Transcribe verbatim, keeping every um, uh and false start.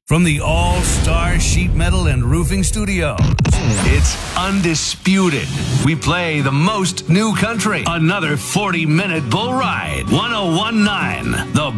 From the All-Star Sheet Metal and Roofing Studios, it's Undisputed. We play the most new country. Another forty-minute bull ride. ten nineteen, The